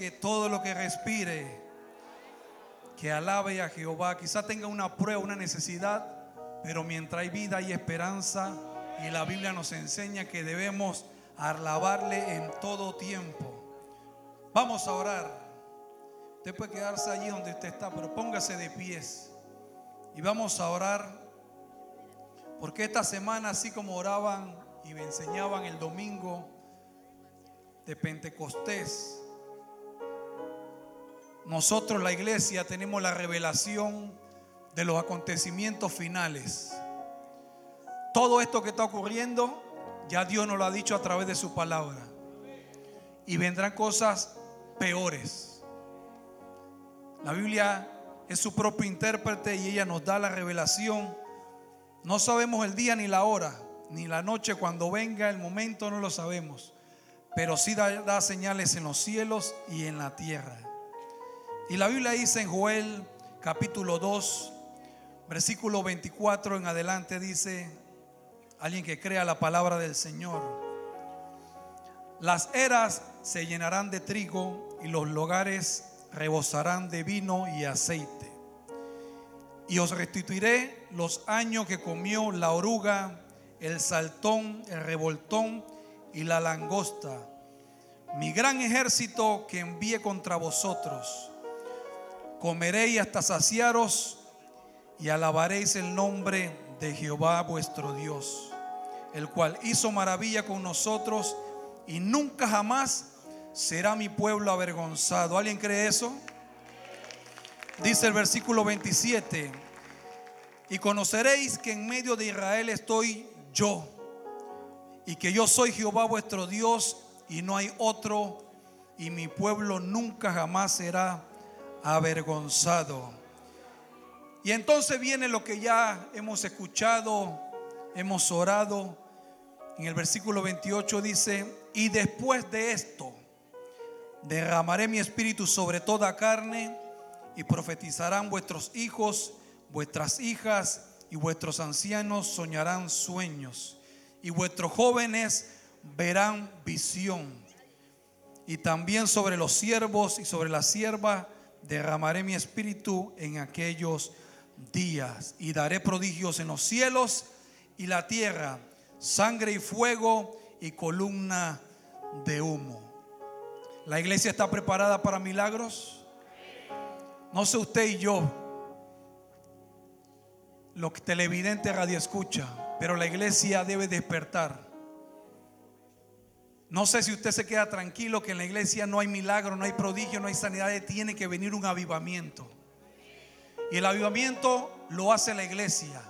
que todo lo que respire, que alabe a Jehová. Quizá tenga una prueba, una necesidad, pero mientras hay vida hay esperanza, y la Biblia nos enseña que debemos alabarle en todo tiempo. Vamos a orar. Usted puede quedarse allí donde usted está, pero póngase de pies y vamos a orar, porque esta semana, así como oraban y me enseñaban el domingo de Pentecostés, nosotros, la iglesia, tenemos la revelación de los acontecimientos finales. Todo esto que está ocurriendo, ya Dios nos lo ha dicho a través de su palabra, y vendrán cosas peores. La Biblia es su propio intérprete y ella nos da la revelación. No sabemos el día ni la hora, ni la noche cuando venga el momento, no lo sabemos, pero sí da señales en los cielos y en la tierra. Y la Biblia dice en Joel capítulo 2 versículo 24 en adelante, dice: alguien que crea la palabra del Señor: las eras se llenarán de trigo y los lugares rebosarán de vino y aceite, y os restituiré los años que comió la oruga, el saltón, el revoltón y la langosta, mi gran ejército que envié contra vosotros. Comeréis hasta saciaros y alabaréis el nombre de Jehová vuestro Dios, el cual hizo maravilla con nosotros, y nunca jamás será mi pueblo avergonzado. ¿Alguien cree eso? Dice el versículo 27: y conoceréis que en medio de Israel estoy yo, y que yo soy Jehová vuestro Dios, y no hay otro, y mi pueblo nunca jamás será avergonzado. Y entonces viene lo que ya hemos escuchado, hemos orado. En el versículo 28 dice: y después de esto derramaré mi espíritu sobre toda carne, y profetizarán vuestros hijos, vuestras hijas, y vuestros ancianos soñarán sueños, y vuestros jóvenes verán visión. Y también sobre los siervos y sobre las siervas derramaré mi espíritu en aquellos días, y daré prodigios en los cielos y la tierra, sangre y fuego y columna de humo. La iglesia está preparada para milagros. No sé usted y yo, los televidentes, radio escucha, pero la iglesia debe despertar. No sé si usted se queda tranquilo que en la iglesia no hay milagro, no hay prodigio, no hay sanidad. Tiene que venir un avivamiento, y el avivamiento lo hace la iglesia.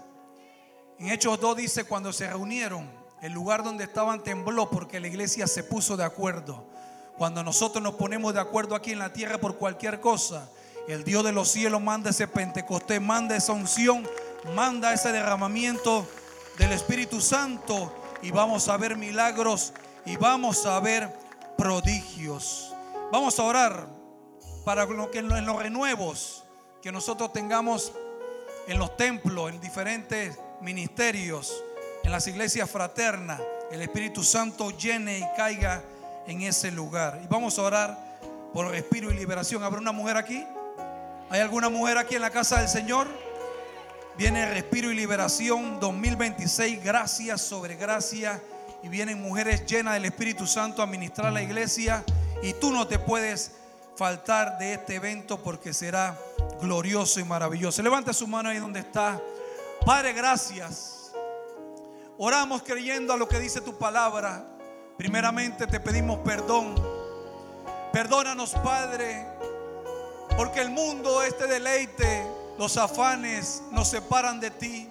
En Hechos 2 dice: cuando se reunieron, el lugar donde estaban tembló, porque la iglesia se puso de acuerdo. Cuando nosotros nos ponemos de acuerdo aquí en la tierra por cualquier cosa, el Dios de los cielos manda ese Pentecostés, manda esa unción, manda ese derramamiento del Espíritu Santo, y vamos a ver milagros y vamos a ver prodigios. Vamos a orar para que en los renuevos que nosotros tengamos en los templos, en diferentes ministerios, en las iglesias fraternas, el Espíritu Santo llene y caiga en ese lugar. Y vamos a orar por respiro y liberación. ¿Habrá una mujer aquí? ¿Hay alguna mujer aquí en la casa del Señor? Viene respiro y liberación 2026, gracia sobre gracia, y vienen mujeres llenas del Espíritu Santo a ministrar a la iglesia, y tú no te puedes faltar de este evento porque será glorioso y maravilloso. Levanta su mano ahí donde está. Padre, gracias. Oramos creyendo a lo que dice tu palabra. Primeramente te pedimos perdón. Perdónanos, Padre, porque el mundo, este deleite, los afanes nos separan de ti.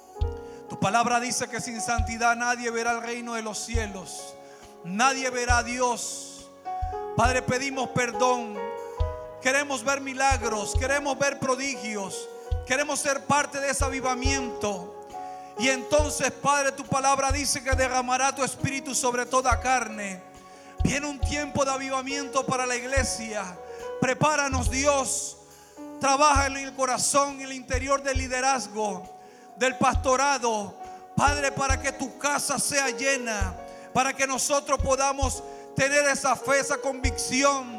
Tu palabra dice que sin santidad nadie verá el reino de los cielos, nadie verá a Dios. Padre, pedimos perdón. Queremos ver milagros, queremos ver prodigios, queremos ser parte de ese avivamiento. Y entonces, Padre, tu palabra dice que derramará tu espíritu sobre toda carne. Viene un tiempo de avivamiento para la iglesia. Prepáranos, Dios. Trabaja en el corazón, en el interior del liderazgo, del pastorado, Padre, para que tu casa sea llena, para que nosotros podamos tener esa fe, esa convicción